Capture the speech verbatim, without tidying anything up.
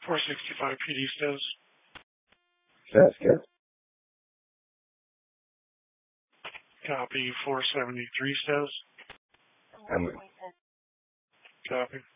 four sixty-five P D says. That's good. Copy. four seventy-three says. I'm Copy.